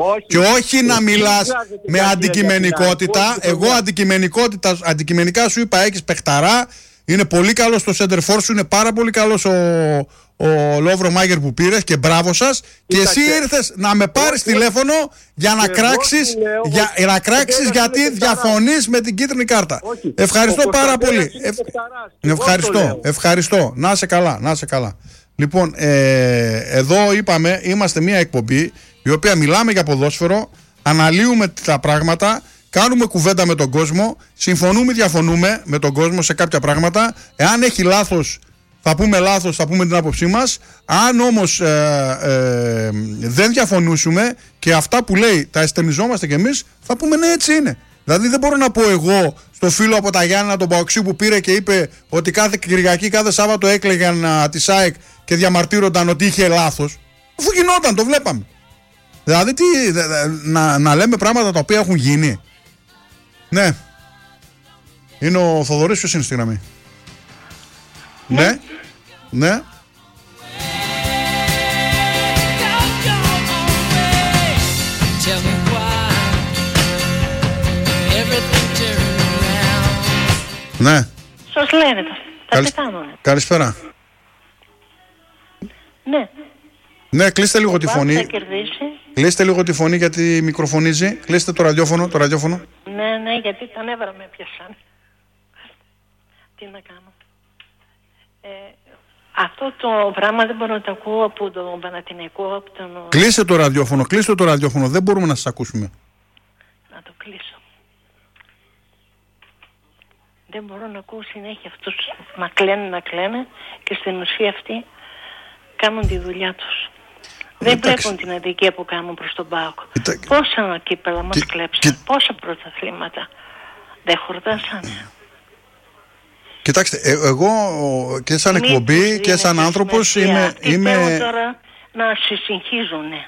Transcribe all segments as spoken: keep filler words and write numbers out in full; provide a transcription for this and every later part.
Όχι. Και όχι να μιλάς με κάτι αντικειμενικότητα. Εγώ αντικειμενικότητα, αντικειμενικά σου είπα, έχεις παιχταρά. Είναι πολύ καλός το center for σου. Είναι πάρα πολύ καλός ο, ο Λόβρο Μάγερ που πήρες και μπράβο σας. Και εσύ ήρθες να με πάρεις τηλέφωνο για να κράξεις, για, να κράξεις γιατί διαφωνείς με την κίτρινη κάρτα. Όχι. Ευχαριστώ πάρα πολύ. Ευ... Ευχαριστώ, ευχαριστώ. Να είσαι καλά, να είσαι καλά. Λοιπόν, ε, εδώ είπαμε, είμαστε μια εκπομπή η οποία μιλάμε για ποδόσφαιρο, αναλύουμε τα πράγματα, κάνουμε κουβέντα με τον κόσμο, συμφωνούμε, διαφωνούμε με τον κόσμο σε κάποια πράγματα. Εάν έχει λάθος, θα πούμε λάθος, θα πούμε την άποψή μας. Αν όμως ε, ε, δεν διαφωνούσουμε και αυτά που λέει τα αισθενιζόμαστε κι εμείς, θα πούμε ναι, έτσι είναι. Δηλαδή δεν μπορώ να πω εγώ στο φίλο από τα Γιάννενα τον Παοξή που πήρε και είπε ότι κάθε Κυριακή, κάθε Σάββατο έκλαιγαν τη ΣΑΕΚ και διαμαρτύρονταν ότι είχε λάθος. Αφού γινόταν, το βλέπαμε. Δηλαδή τι, να, να λέμε πράγματα τα οποία έχουν γίνει. Ναι. Είναι ο Θοδωρής, ποιος είναι στη γραμμή? Ναι. Ναι. Ναι. Ναι. Σας λένε, θα Καλησ... πεθάνουνε. Καλησπέρα. Ναι. Ναι, κλείστε λίγο Ο τη Πάοκ φωνή. θα κερδίσει. Κλείστε λίγο τη φωνή γιατί μικροφωνίζει. Κλείστε το ραδιόφωνο, το ραδιόφωνο. Ναι, ναι, γιατί τα νεύρα με πιασαν. Τι να κάνω. Ε, αυτό το πράγμα δεν μπορώ να το ακούω από τον Παναθηναϊκό, από τον... Κλείστε το ραδιόφωνο, κλείστε το ραδιόφωνο. Δεν μπορούμε να σας ακούσουμε. Να το κλείσω. Δεν μπορώ να ακούω συνέχεια αυτούς να κλαίνουν, να κλαίνουν και στην ουσία αυτοί κάνουν τη δουλειά τους. Δεν βλέπουν την αδικία που κάνουν προς τον ΠΑΟΚ. Κοίτα... Πόσα κύπελα μας και... κλέψαν, και... πόσα πρωταθλήματα δεν χορτάσανε. Κοιτάξτε, ε, εγώ και σαν Μη εκπομπή και σαν άνθρωπος είμαι... είμαι... Θέλω τώρα να συσυγχίζουνε.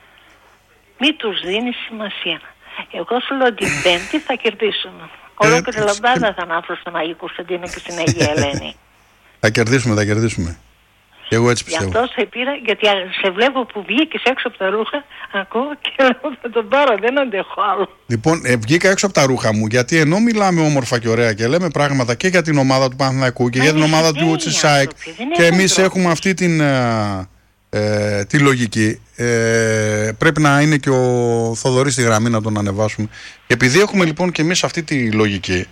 Μη τους δίνει σημασία. Εγώ σου λέω την Πέμπτη θα κερδίσουμε. Ολόκληρη λαμπάδα θα ανάφρω στον Αγίου Κωνσταντίνο και στην Αγία Ελένη. Θα κερδίσουμε, θα κερδίσουμε. Και εγώ έτσι πιστεύω. Γι' αυτό σε πήρα, γιατί σε βλέπω που βγήκες έξω από τα ρούχα, ακούω και λέω θα τον πάρω, δεν αντέχω άλλο. Λοιπόν, ε, βγήκα έξω από τα ρούχα μου, γιατί ενώ μιλάμε όμορφα και ωραία και λέμε πράγματα και για την ομάδα του Παναθηναϊκού και Μα για την ομάδα του Τσισάικ και εμείς έχουμε αυτή την, ε, ε, τη λογική, ε, πρέπει να είναι και ο Θοδωρής στη γραμμή να τον ανεβάσουμε. Επειδή έχουμε λοιπόν και εμείς αυτή τη λογική,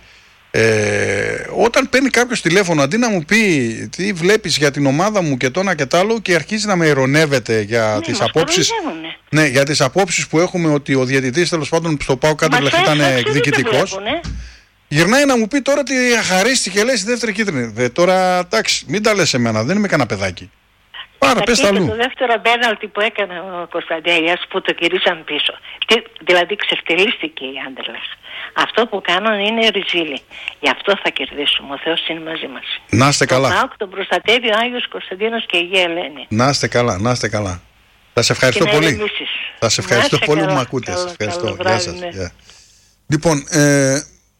Ε, όταν παίρνει κάποιος τηλέφωνο, αντί να μου πει τι βλέπεις για την ομάδα μου και το ένα και το άλλο, και αρχίζει να με ειρωνεύεται για, ναι, τις απόψεις, ναι, για τις απόψεις που έχουμε ότι ο διαιτητής τέλος πάντων στο ΠΑΟΚ Κάντρελεχ ήταν εκδικητικός, γυρνάει να μου πει τώρα ότι χαρίστηκε, λέει, στη δεύτερη κίτρινη. Δε, τώρα εντάξει, μην τα λες εμένα, δεν είμαι κανένα παιδάκι. Πάρα, πες τα αλλού. Το δεύτερο πέναλτι που έκανε ο Κωνσταντέλιας που το κυρίσαν πίσω. Τι, δηλαδή ξεφτυλίστηκε η Άντερλεχ. Αυτό που κάνουν είναι ριζίλι. Γι' αυτό θα κερδίσουμε. Ο Θεός είναι μαζί μας. Να είστε καλά. Το ΠΑΟΚ τον προστατεύει ο Άγιος Κωνσταντίνος και η Αγία Ελένη. Να είστε καλά, να είστε καλά. Θα σε ευχαριστώ πολύ. Θα σε ευχαριστώ πολύ καλά, που με ακούτε. Καλό, ευχαριστώ. Καλό βράδυ, Γεια σας. Ναι. Yeah. Λοιπόν, ε,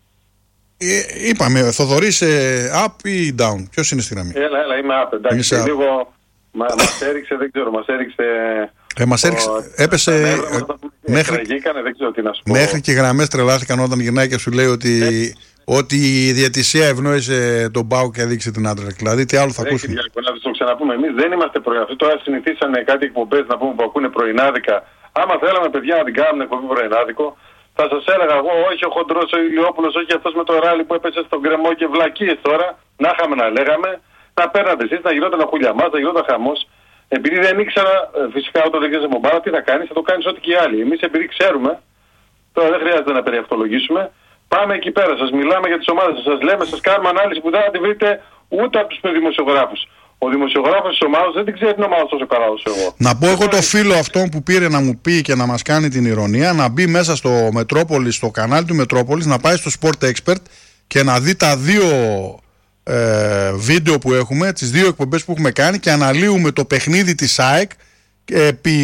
ε, είπαμε, Θοδωρής, ε, up ή down? Ποιος είναι στη γραμμή? Έλα, έλα, είμαι up. Εντάξει, up. Λίγο μας έριξε, δεν ξέρω, μας έριξε... Ε, μας έριξε, έπεσε ε, μέχρι, τραγήκανε, δεν ξέρω τι να σου πω. Μέχρι και γραμμές τρελάθηκαν όταν γυρνάει και σου λέει ότι, ε, ότι η διαιτησία ευνόησε τον ΠΑΟΚ και έδειξε την Άντερλεχ. Δηλαδή τι άλλο θα ακούσουμε. Να το ξαναπούμε, εμείς δεν είμαστε πρωινάδικοι. Τώρα συνηθίσανε κάτι εκπομπές να πούμε που ακούνε πρωινάδικα. Άμα θέλαμε παιδιά να την κάνουμε εκπομπή πρωινάδικο, θα σας έλεγα εγώ, όχι ο Χοντρός, ο Ηλιόπουλος, όχι αυτός με το ράλι που έπεσε στον κρεμό και βλακίες τώρα. Να είχαμε να λέγαμε, να παίρνατε εσείς, να γινόταν χουλιαμάς, να γινόταν χαμός. Επειδή δεν ήξερα, φυσικά όταν δεν ξέρεις μομπάρα, τι θα κάνεις, θα το κάνεις ό,τι και οι άλλοι. Εμείς επειδή ξέρουμε, τώρα δεν χρειάζεται να περιευτολογήσουμε, πάμε εκεί πέρα, σας μιλάμε για τις ομάδες σας, σας λέμε, σας κάνουμε ανάλυση που δεν θα τη βρείτε ούτε από τους δημοσιογράφους. Ο δημοσιογράφος της ομάδας δεν την ξέρει την ομάδα τόσο καλά όσο εγώ. Να πω εγώ το φίλο αυτόν που πήρε να μου πει και να μας κάνει την ηρωνία, να μπει μέσα στο Μετρόπολης, στο κανάλι του Μετρόπολης, να πάει στο Sport Expert και να δει τα δύο Ε, βίντεο που έχουμε, τις δύο εκπομπές που έχουμε κάνει και αναλύουμε το παιχνίδι της ΑΕΚ επί,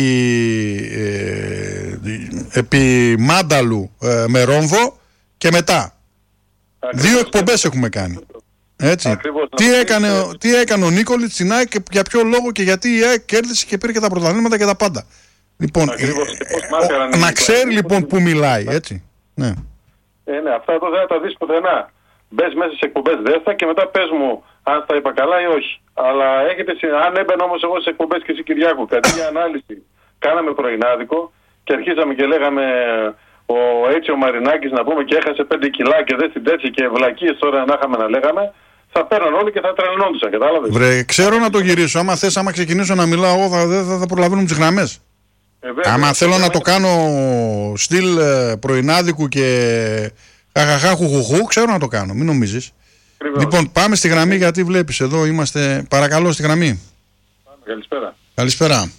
ε, επί Μάνταλου ε, με Ρόμβο και μετά. Ακριβώς. Δύο εκπομπές έχουμε κάνει. Έτσι. Τι έκανε, τι έκανε ο Νίκολιτς στην ΑΕΚ και για ποιο λόγο και γιατί η ΑΕΚ κέρδισε και πήρε και τα πρωταθλήματα και τα πάντα. Λοιπόν, Ακριβώς, ε, να ξέρει λοιπόν που μιλάει, έτσι. Ναι. Ε, ναι, αυτά εδώ δεν θα τα δεις πουθενά. Μπες μέσα σε εκπομπές δέστα και μετά πες μου αν τα είπα καλά ή όχι. Αλλά έχετε, αν έμπαινα όμως εγώ σε εκπομπές και εσύ Κυριάκου, κατά μια ανάλυση κάναμε πρωινάδικο και αρχίσαμε και λέγαμε ο, έτσι ο Μαρινάκης να πούμε και έχασε πέντε κιλά και δεν συντέτσι και βλακίες τώρα να είχαμε να λέγαμε, θα παίρνουν όλοι και θα τρελνόντουσαν, κατάλαβες. Βρε, ξέρω να το γυρίσω. Άμα θες, άμα ξεκινήσω να μιλάω εγώ, θα, θα, θα προλαβαίνουμε τις γραμμές. Ε, βέβαια, άμα θέλω να το κάνω στυλ πρωινάδικου και χαχαχά χουχουχού, ξέρω να το κάνω, μην νομίζεις. Ακριβώς. Λοιπόν, πάμε στη γραμμή γιατί βλέπεις εδώ είμαστε. Παρακαλώ, στη γραμμή. Πάμε, καλησπέρα. Καλησπέρα.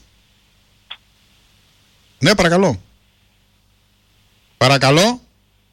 Ναι, παρακαλώ. Παρακαλώ.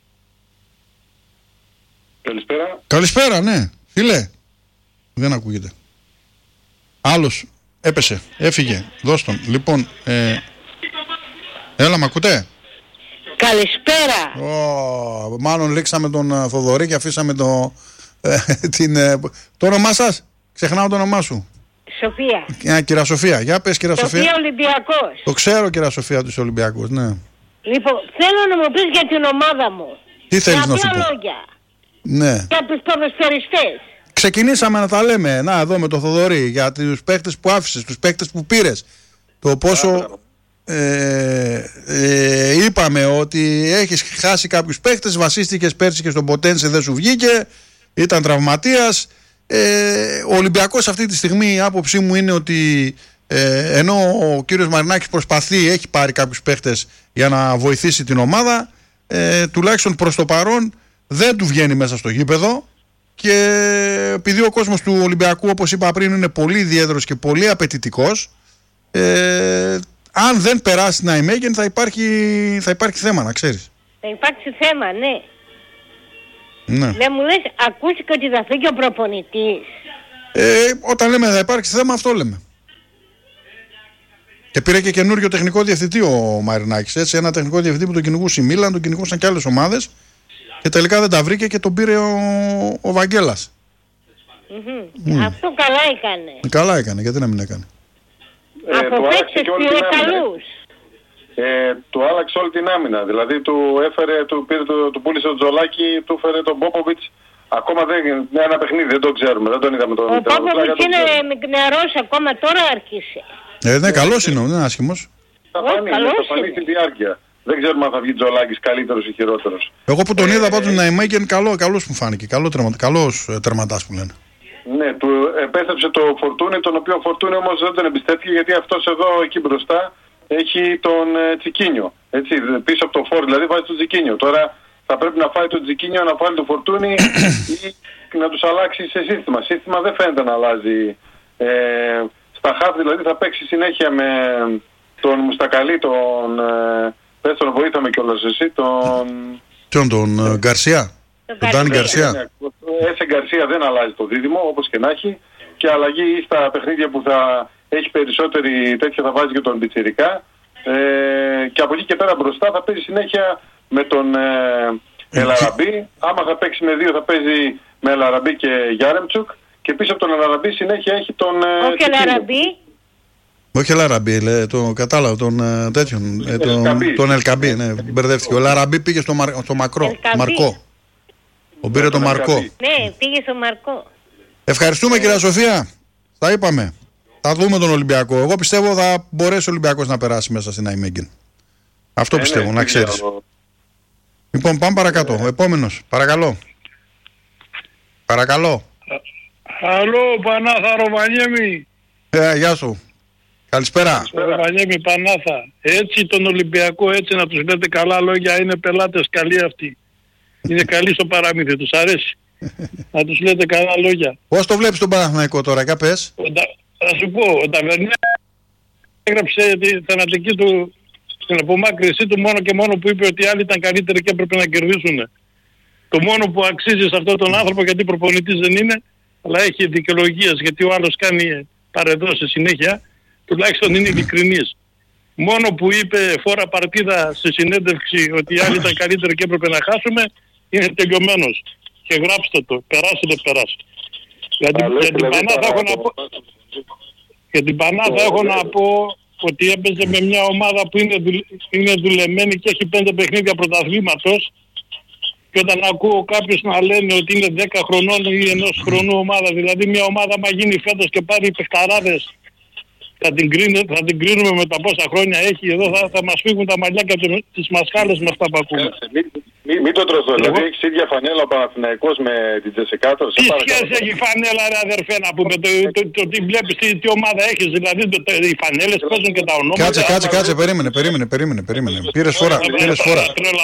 Καλησπέρα. Καλησπέρα, ναι. Φίλε. Δεν ακούγεται. Άλλος έπεσε, έφυγε. Δώσ' τον. Λοιπόν, ε... έλα, μ' ακούτε? Καλησπέρα. Oh, μάλλον λήξαμε τον Θοδωρή και αφήσαμε το, ε, την, ε, το όνομά σας. Ξεχνάω το όνομά σου. Σοφία. Α, κυρία Σοφία. Για πες, κυρία Σοφία. Σοφία Ολυμπιακός. Το ξέρω, κυρία Σοφία, τους Ολυμπιακούς, ναι. Λοιπόν, θέλω να μου πεις για την ομάδα μου. Τι θέλεις να σου πω? Λόγια. Ναι. Για τους ποδοσφαιριστές. Ξεκινήσαμε να τα λέμε, να εδώ με το Θοδωρή, για τους παίκτες που άφησες, τους παίκτες που πήρες. Το πόσο ε, ε, είπαμε ότι έχεις χάσει κάποιους παίκτες, βασίστηκες πέρσι και στον Ποτένσε, δεν σου βγήκε, ήταν τραυματίας. Ε, ο Ολυμπιακός αυτή τη στιγμή η άποψή μου είναι ότι ε, ενώ ο κύριος Μαρινάκης προσπαθεί, έχει πάρει κάποιους παίκτες για να βοηθήσει την ομάδα, ε, τουλάχιστον προς το παρόν δεν του βγαίνει μέσα στο γήπεδο. Και επειδή ο κόσμος του Ολυμπιακού, όπως είπα πριν, είναι πολύ ιδιαίτερος και πολύ απαιτητικός, ε, αν δεν περάσει την Αϊμέγεν θα υπάρχει, θα υπάρχει θέμα, να ξέρεις. Θα υπάρξει θέμα, ναι. Ναι. Δεν μου λες, ακούστηκε ότι θα φύγει ο προπονητής. Ε, όταν λέμε θα υπάρξει θέμα, αυτό λέμε. Και πήρε και καινούριο τεχνικό διευθυντή ο Μαρινάκης. Έτσι, ένα τεχνικό διευθυντή που τον κυνηγούσε η Μίλαν, τον κυνηγούσαν και άλλες ομάδες. Και τελικά δεν τα βρήκε και τον πήρε ο, ο Βαγγέλας. Mm-hmm. Mm. Αυτό καλά έκανε. Καλά έκανε, γιατί να μην έκανε. Ε, Από παίξες πήρε καλούς. Ε, του άλλαξε όλη την άμυνα. Δηλαδή του έφερε, του, πήρε, του, του πούλησε τον Τζολάκη, του έφερε τον Πόποβιτς. Ακόμα δεν είναι ένα παιχνίδι, δεν το ξέρουμε, δεν τον είδαμε τον. Ο Πόποβιτς είναι νεαρός, ακόμα τώρα άρχισε. Ε, ναι, καλός είναι, δεν είναι άσχημος. Θα φανεί, θα φανεί στη διάρκεια. Δεν ξέρουμε αν θα βγει Τζολάκης καλύτερος ή χειρότερος. Εγώ που τον ε, είδα πάντως να είμαι καλό, καλός μου φάνηκε. Καλό τερμα, καλός τερματάς που λένε. Ναι, του επέστρεψε το Φορτούνι, τον οποίο Φορτούνι όμως δεν τον εμπιστεύτηκε, γιατί αυτός εδώ εκεί μπροστά έχει τον ε, Τσικίνιο. Έτσι, πίσω από το Φόρ, δηλαδή βάζει τον Τσικίνιο. Τώρα θα πρέπει να φάει τον Τσικίνιο, να φάει τον Φορτούνι ή να τους αλλάξει σε σύστημα. Σύστημα δεν φαίνεται να αλλάζει. Ε, στα χαφ δηλαδή θα παίξει συνέχεια με τον Μουστακαλί, τον... Ε, πες τον βοήθαμε κιόλας εσύ, τον... Ποιον, τον ε, Γκαρσία? Τον Ντάνι Γκαρσία. Έσε Γκαρσία δεν αλλάζει το δίδυμο, όπως και να έχει. Και αλλαγή στα παιχνίδια που θα έχει περισσότερη τέτοια θα βάζει και τον Πιτσιρικά. Ε, και από εκεί και πέρα μπροστά θα παίζει συνέχεια με τον ε, Ελαραμπή. Άμα θα παίξει με δύο θα παίζει με Ελαραμπή και Γιάρεμτσουκ. Και πίσω από τον Ελαραμπή συνέχεια έχει τον... Ε, Όχι Ελαραμπή. Όχι Ελαραμπή, το κατάλαβα, τον ε, τέτοιον, ε, τον, τον Ελκαμπή, ναι, μπερδεύτηκε. Ο Ελαραμπή πήγε στο, Μαρ, στο Μακρό, Μαρκό. Ο πήρε τον Μαρκό. Ναι, πήγε στο Μαρκό. Ευχαριστούμε κυρία Σοφία, τα είπαμε. Θα δούμε τον Ολυμπιακό. Εγώ πιστεύω θα μπορέσει ο Ολυμπιακός να περάσει μέσα στην Αϊμέγγεν. Αυτό πιστεύω, να ξέρεις. Λοιπόν, πάμε παρακάτω. Ο επόμενος, παρακαλώ. Παρακαλώ. Αλλό, Πανάθα Ροβανιέμι. Ε, γεια σου. Καλησπέρα. Ροβανιέμι, Πανάθα. Έτσι τον Ολυμπιακό, έτσι να τους λέτε καλά λόγια, είναι πελάτες καλοί αυτοί. Είναι καλοί στο παραμύθι, τους αρέσει. Να τους λέτε καλά λόγια. Πώς το βλέπεις τον Παναθηναϊκό τώρα, για πες. Θα σου πω, ο Ταβερνιά έγραψε τη θανατική του, στην απομάκρυνσή του μόνο και μόνο που είπε ότι οι άλλοι ήταν καλύτεροι και έπρεπε να κερδίσουν. Το μόνο που αξίζει σε αυτόν τον άνθρωπο, γιατί προπονητής δεν είναι, αλλά έχει δικαιολογίες, γιατί ο άλλος κάνει παρεδώσεις συνέχεια, τουλάχιστον είναι ειλικρινής. Μόνο που είπε φόρα παρτίδα στη συνέντευξη ότι οι άλλοι ήταν καλύτεροι και έπρεπε να χάσουμε, είναι τελειωμένος. Και γράψτε το, περάσετε, περάσετε. Για την, για την Πανάθα έχω να πω, για την Πανάθα έχω να πω ότι έπαιζε με μια ομάδα που είναι, δουλε... είναι δουλεμένη και έχει πέντε παιχνίδια πρωταθλήματος, και όταν ακούω κάποιους να λένε ότι είναι δέκα χρονών ή ενός χρονού ομάδα, δηλαδή μια ομάδα μα γίνει φέτος και πάρει παιχταράδες, θα την, κρίνε, θα την κρίνουμε με τα πόσα χρόνια έχει, εδώ θα, θα μας φύγουν τα μαλλιά και τις μασχάλες με αυτά που ακούμε. Μην μη, μη το τρως, δηλαδή έχεις ίδια φανέλα ο Παναθηναϊκός με την Τζεσεκάτο. Τι σχέση έχει η φανέλα ρε αδερφέ να πούμε, το, το, το, το τι βλέπεις, τι, τι ομάδα έχεις, δηλαδή το, το, οι φανέλες παίζουν και τα ονόματα. Κάτσε, κάτσε, κάτσε, περίμενε, περίμενε, περίμενε, περίμενε. Πήρες φορά, πήρες φορά.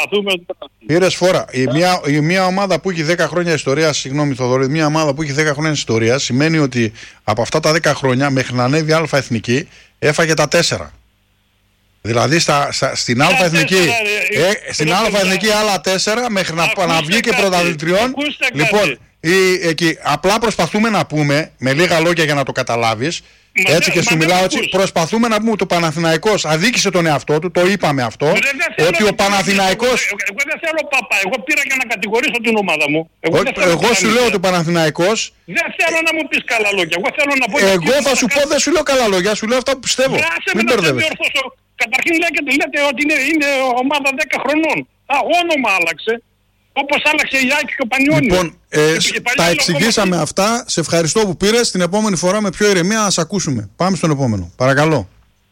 Πήρες φορά. Η μία, η μία ομάδα που έχει δέκα χρόνια ιστορία, συγγνώμη Θοδωρή, μια ομάδα που έχει δέκα χρόνια ιστορία σημαίνει ότι από αυτά τα δέκα χρόνια μέχρι να ανέβει Α Εθνική έφαγε τα τέσσερα. Δηλαδή στα, στα, στην Α Εθνική, ε, στην Α Εθνική άλλα τέσσερα μέχρι να, να βγει και πρωταθλητριών. Λοιπόν, η, εκεί, απλά προσπαθούμε να πούμε, με λίγα λόγια για να το καταλάβεις, μα έτσι δε, και σου μιλάω έτσι, προσπαθούμε να πούμε ότι ο Παναθηναϊκός αδίκησε τον εαυτό του, το είπαμε αυτό, ρε, ότι ο Παναθηναϊκός... Εγώ, εγώ δεν θέλω παπά, εγώ πήρα για να κατηγορήσω την ομάδα μου. Εγώ, όχι, εγώ σου λέω ότι ο Παναθηναϊκός... Δεν θέλω να μου πεις καλά λόγια, εγώ θέλω να πω... Εγώ θα σου πω, δεν σου λέω καλά λόγια, σου λέω αυτά που πιστεύω. Μην μπερδεύεσαι. Καταρχήν λέτε, λέτε ότι είναι, είναι ομάδα δέκα χρονών. Α, όνομα άλλαξε. Όπως άλλαξε η Άκη και ο Πανιώνιος. Λοιπόν, ε, τα εξηγήσαμε αυτά. Σε ευχαριστώ που πήρες. Την επόμενη φορά με πιο ηρεμία να σε ακούσουμε. Πάμε στον επόμενο. Παρακαλώ.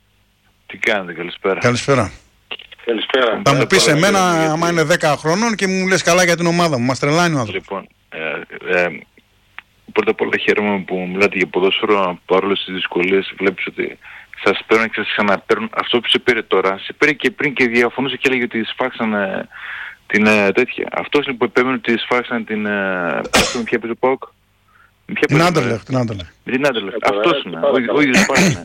Τι κάνετε, καλησπέρα. Καλησπέρα. Καλησπέρα. Θα μου πεις εμένα, άμα είναι δέκα χρονών και μου λες καλά για την ομάδα μου. Μας τρελάνει ο άνθρωπος. Λοιπόν, ε, ε, πρώτα απ' όλα χαίρομαι που μιλάτε για ποδόσφαιρο. Παρόλο στις δυσκολίες, βλέπεις ότι σας παίρνουν και σας ξαναπαίρνουν. Αυτό που σε πήρε τώρα, σε πήρε και πριν και διαφωνούσε και έλεγε ότι σφάξανε την ε, τέτοια. Αυτός λοιπόν που επέμενε ότι σφάξανε την... Ε, με ποια παίζει ο ΠΑΟΚ? Την Άντερλεχτ. Με την Άντερλεχτ. Αυτός είναι. Ο ίδιος σφάξανε.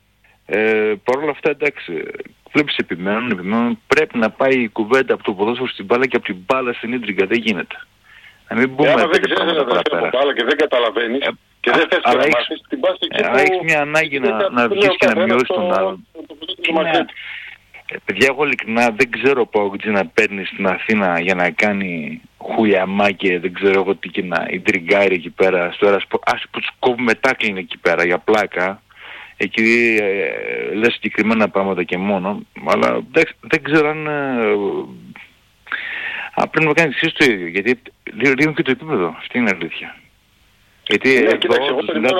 Ε, Παρ' όλα αυτά, εντάξει, βλέπεις επιμένουν, επιμένουν. Πρέπει να πάει η κουβέντα από το ποδόσφαιρο στην μπάλα και από την μπάλα στην ίντριγκα. Δεν γίνεται. Να μην πούμε δεν ξέρεις να δώσεις μπάλα και δεν καταλαβαίνεις ε, και δεν θες να μάθεις την πάση εκεί που... Αλλά έχεις μια ανάγκη να, να βγεις και να μειώσεις τον άλλον. Ε, παιδιά, εγώ ειλικρινά δεν ξέρω Παοκτζή να παίρνει στην Αθήνα για να κάνει χουλιαμά και δεν ξέρω εγώ τι και να ιντριγκάρει εκεί πέρα στο Ερασπορ. Ας που τους κόβουμε τάκλιν εκεί πέρα για πλάκα. Εκεί ε, λες συγκεκριμένα πράγματα και μόνο. Αλλά δεν, δεν ξέρω αν... Ε, Α, πρέπει να κάνει εσείς το ίδιο, γιατί ρίχνουν και το επίπεδο. Αυτή είναι η αλήθεια. Γιατί ναι, εδώ κοίταξε, εγώ περιμένω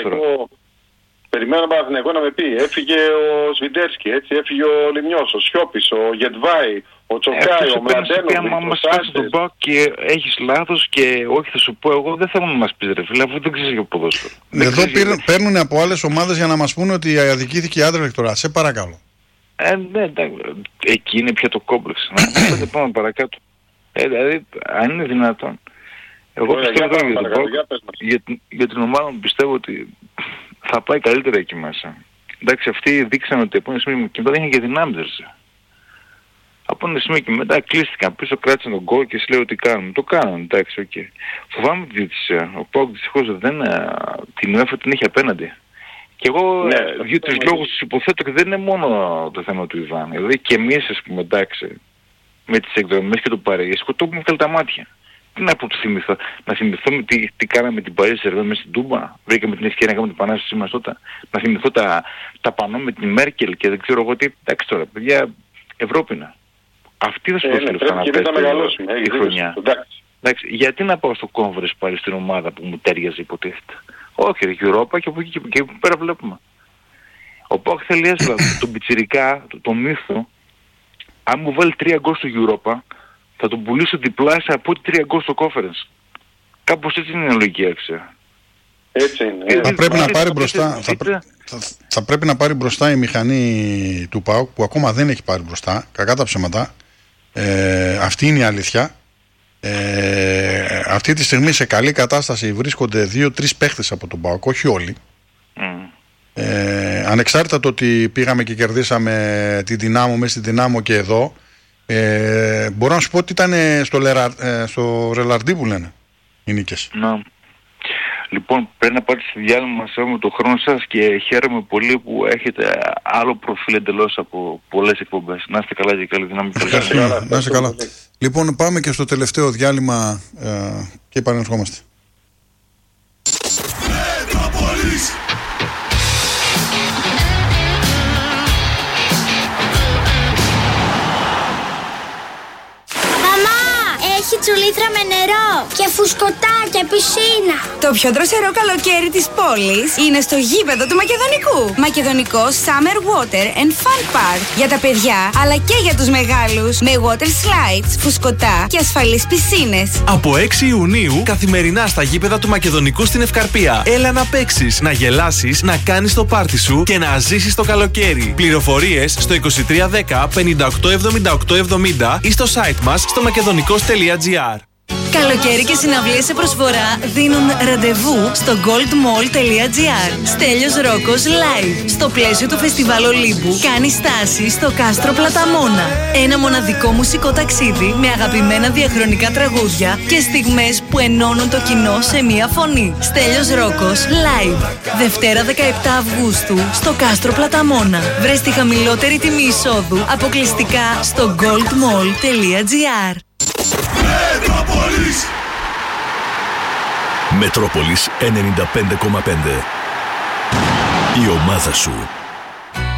Περιμένω Παναθηναϊκό να με πει. Έφυγε ο Σβιντέρσκι, έτσι, έφυγε ο Λιμιός, ο Σιώπης, ο Γετβάη, ο Τσοκάη, ο Μλαντένο. Αν μας πας στον ΠΑΟΚ και έχεις λάθος και όχι θα σου πω εγώ, δεν θέλω να μας πεις ρε φίλε, αφού δεν ξέρεις για ποδόσφαιρο. Εδώ παίρνουν από άλλες ομάδες για να μας πούνε ότι αδικήθηκε η Άντερλεχτ τώρα. Σε παρακαλώ. Ε, ναι, εντάξει. Εκεί είναι πια το κόμπλεξ. Να πάμε παρακάτω. Ε, δηλαδή, αν είναι δυνατόν. Εγώ Ωραία, πιστεύω για, για, το για, για, για την ομάδα μου πιστεύω ότι θα πάει καλύτερα εκεί μέσα. Εντάξει, αυτοί δείξαν ότι από ένα σημείο και μετά είχαν και δυνάμεις. Από ένα σημείο και μετά κλείστηκαν πίσω, κράτησαν τον γκολ και σου λέω ότι κάνουν. Το κάνουν, εντάξει, οκ. Okay. Φοβάμαι τη διαιτησία. Ο ΠΑΟΚ δυστυχώς δεν την UEFA την έχει απέναντι. Και εγώ ναι, δύο-τρεις λόγους τους υποθέτω και δεν είναι μόνο το θέμα του Ιβάν. Δηλαδή και εμείς ας πούμε εντάξει, με τις εκδρομές και το Παρέγεσκο το έχουμε βγάλει τα μάτια. Τι να πω του θυμηθώ, να θυμηθώ τι, τι κάναμε την Παρίσι Σερβέ μέσα στην Τούμπα, βρήκαμε την ευκαιρία να κάνουμε την επανάστασή μας τότε, να θυμηθώ τα, τα πανό με την Μέρκελ και δεν ξέρω εγώ τι, εντάξει τώρα παιδιά, Ευρώπη είναι. Αυτή θα σου δώσει λεφτά να παίζει τη χρονιά. Εντάξει, γιατί να πάω στο Conference πάλι στην ομάδα που μου τέριαζε υποτίθεται. Όχι, η Europa και από εκεί και πέρα βλέπουμε. Ο ΠΑΟΚ θέλει έσλα, τον πιτσιρικά, το, το μύθο, αν μου βάλει τρία γκολ στο Europa, θα τον πουλήσω διπλάσια από ό,τι τρία γκολ στο Conference. Κάπως έτσι είναι η λογική αξία. Έτσι είναι. Θα πρέπει να πάρει μπροστά, θα, πρέ, θα, θα πρέπει να πάρει μπροστά η μηχανή του ΠΑΟΚ που ακόμα δεν έχει πάρει μπροστά, κακά τα ψέματα. Ε, αυτή είναι η αλήθεια. Ε, αυτή τη στιγμή σε καλή κατάσταση βρίσκονται δύο-τρεις παίχτες από τον ΠΑΟΚ, όχι όλοι. Mm. Ε, ανεξάρτητα το ότι πήγαμε και κερδίσαμε τη Δυνάμω μέσα στη Δυνάμω και εδώ, ε, μπορώ να σου πω ότι ήταν στο, Λερα, ε, στο Ρελαρντί που λένε οι νίκες. Να. Λοιπόν, πρέπει να πάτε στη διάλειμμα μας με το χρόνο σας και χαίρομαι πολύ που έχετε άλλο προφίλ εντελώς από πολλές εκπομπές. Να είστε καλά και καλή δύναμη. Ευχαριστούμε. Να είστε καλά. Λοιπόν, πάμε και στο τελευταίο διάλειμμα ε, και επανερχόμαστε. πιτσουλήθρα με νερό και φουσκωτά και πισίνα. Το πιο δροσερό καλοκαίρι της πόλης είναι στο γήπεδο του Μακεδονικού. Μακεδονικό Summer Water and Fun Park. Για τα παιδιά αλλά και για τους μεγάλους. Με water slides, φουσκωτά και ασφαλείς πισίνες. Από έξι Ιουνίου καθημερινά στα γήπεδα του Μακεδονικού στην Ευκαρπία. Έλα να παίξεις, να γελάσεις, να κάνεις το πάρτι σου και να ζήσεις το καλοκαίρι. Πληροφορίες στο είκοσι τρία δέκα πενήντα οκτώ εβδομήντα οκτώ εβδομήντα ή στο site μας στο μακεδονικός τελεία τζι άρ. Καλοκαίρι και συναυλίες σε προσφορά δίνουν ραντεβού στο gold mall τελεία τζι άρ. Στέλιος Ρόκος Live. Στο πλαίσιο του Φεστιβάλ Ολύμπου κάνει στάση στο κάστρο Πλαταμόνα. Ένα μοναδικό μουσικό ταξίδι με αγαπημένα διαχρονικά τραγούδια και στιγμές που ενώνουν το κοινό σε μία φωνή. Στέλιος Ρόκος Live. Δευτέρα δεκαεπτά Αυγούστου στο κάστρο Πλαταμόνα. Βρες τη χαμηλότερη τιμή εισόδου αποκλειστικά στο gold mall τελεία τζι άρ. Μετρόπολης Μετρόπολης ενενήντα πέντε κόμμα πέντε. Η ομάδα σου.